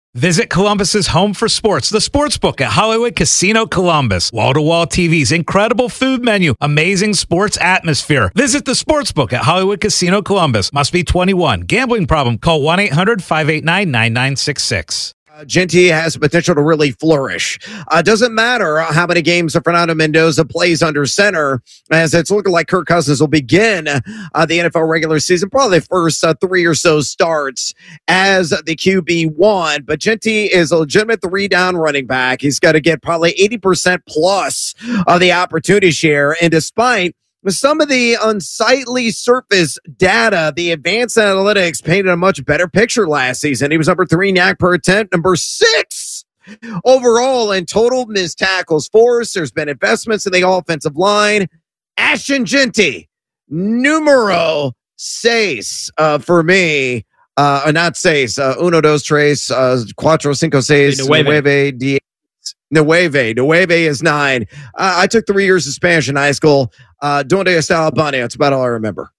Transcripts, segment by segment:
Visit Columbus's home for sports, the Sportsbook at Hollywood Casino Columbus. Wall-to-wall TVs, incredible food menu, amazing sports atmosphere. Visit the Sportsbook at Hollywood Casino Columbus. Must be 21. Gambling problem? Call 1-800-589-9966. Genty has potential to really flourish. Doesn't matter how many games Fernando Mendoza plays under center, as it's looking like Kirk Cousins will begin the NFL regular season, probably the first 3 or so starts as the QB1. But Genty is a legitimate 3-down running back. He's got to get probably 80% plus of the opportunity share. And despite some of the unsightly surface data, the advanced analytics painted a much better picture last season. He was number 3 YAC per attempt, number 6 overall in total missed tackles forced. There's been investments in the offensive line. Ashton Genty, numero 6 for me. Not 6, uno, dos, tres, cuatro, cinco, seis, nueve, diez. Nueve is 9. I took 3 years of Spanish in high school. Donde está el baño? That's about all I remember.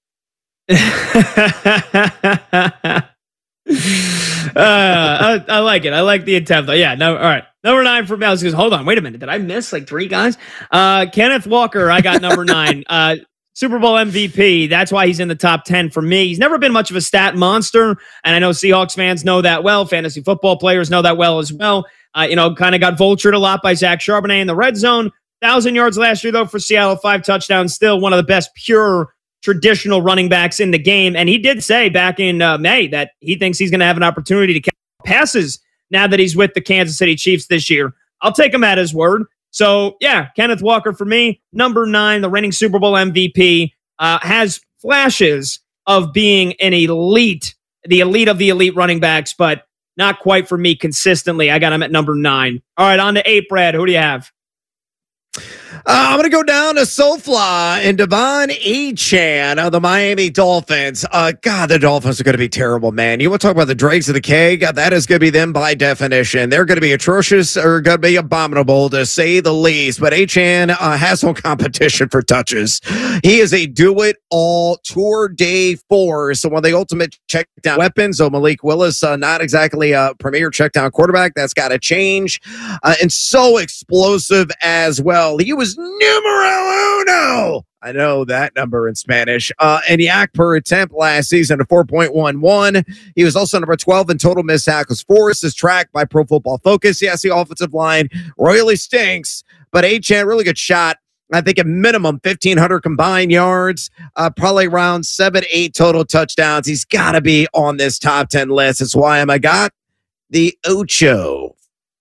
I like it. I like the attempt. Yeah. No. All right. Number 9 for Mel. Because hold on. Wait a minute. Did I miss like 3 guys? Kenneth Walker. I got number 9. Super Bowl MVP. That's why he's in the top 10 for me. He's never been much of a stat monster. And I know Seahawks fans know that well. Fantasy football players know that well as well. Kind of got vultured a lot by Zach Charbonnet in the red zone. 1,000 yards last year, though, for Seattle, 5 touchdowns. Still one of the best pure traditional running backs in the game. And he did say back in May that he thinks he's going to have an opportunity to catch passes now that he's with the Kansas City Chiefs this year. I'll take him at his word. So, yeah, Kenneth Walker for me, number 9, the reigning Super Bowl MVP, has flashes of being an elite, the elite of the elite running backs, but not quite for me consistently. I got him at number 9. All right, on to 8, Brad. Who do you have? I'm going to go down to SoFly and Devon Achane of the Miami Dolphins. God, the Dolphins are going to be terrible, man. You want to talk about the dregs of the keg? That is going to be them by definition. They're going to be atrocious or going to be abominable, to say the least. But Achane has no competition for touches. He is a do-it-all tour day force. So one of the ultimate check-down weapons. So Malik Willis, not exactly a premier check-down quarterback. That's got to change. And so explosive as well. He was numero uno. I know that number in Spanish. And YAC per attempt last season, a 4.11. He was also number 12 in total missed tackles forced, is tracked by Pro Football Focus. Yes, the offensive line royally stinks, but Achane, really good shot. I think a minimum 1,500 combined yards, probably around 7-8 total touchdowns. He's got to be on this top 10 list. That's why I got the Ocho.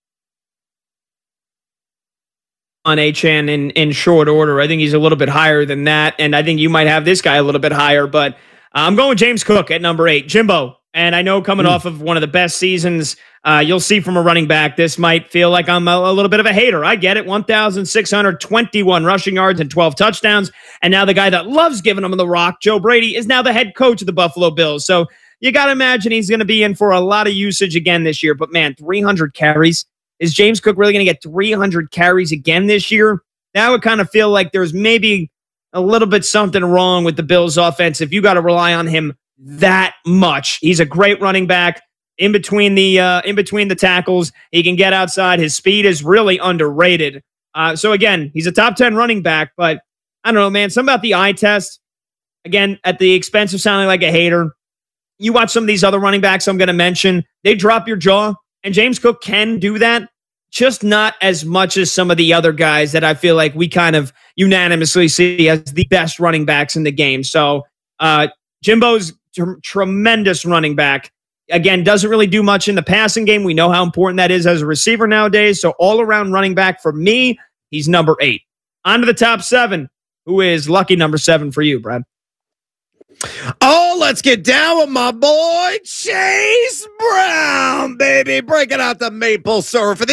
On Achane in short order. I think he's a little bit higher than that, and I think you might have this guy a little bit higher, but I'm going with James Cook at number 8. Jimbo, and I know coming off of one of the best seasons you'll see from a running back, this might feel like I'm a little bit of a hater. I get it. 1,621 rushing yards and 12 touchdowns, and now the guy that loves giving him the rock, Joe Brady, is now the head coach of the Buffalo Bills, so you got to imagine he's going to be in for a lot of usage again this year, but man, 300 carries. Is James Cook really going to get 300 carries again this year? That would kind of feel like there's maybe a little bit something wrong with the Bills' offense if you got to rely on him that much. He's a great running back in between the tackles. He can get outside. His speed is really underrated. So again, he's a top 10 running back, but I don't know, man. Something about the eye test, again, at the expense of sounding like a hater. You watch some of these other running backs I'm going to mention, they drop your jaw. And James Cook can do that, just not as much as some of the other guys that I feel like we kind of unanimously see as the best running backs in the game. So Jimbo's tremendous running back. Again, doesn't really do much in the passing game. We know how important that is as a receiver nowadays. So all-around running back for me, he's number 8. On to the top 7. Who is lucky number 7 for you, Brad? Oh, let's get down with my boy, Chase Brown, baby. Breaking out the maple syrup for the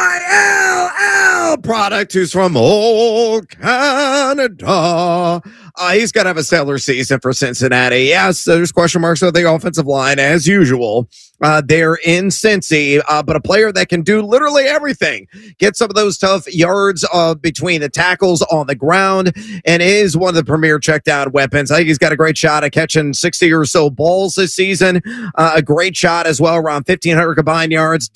ILL product, who's from old Canada. He's going to have a stellar season for Cincinnati. Yes, there's question marks on the offensive line, as usual. They're in Cincy, but a player that can do literally everything. Get some of those tough yards between the tackles on the ground, and is one of the premier checkdown weapons. I think he's got a great shot at catching 60 or so balls this season. A great shot as well, around 1,500 combined yards.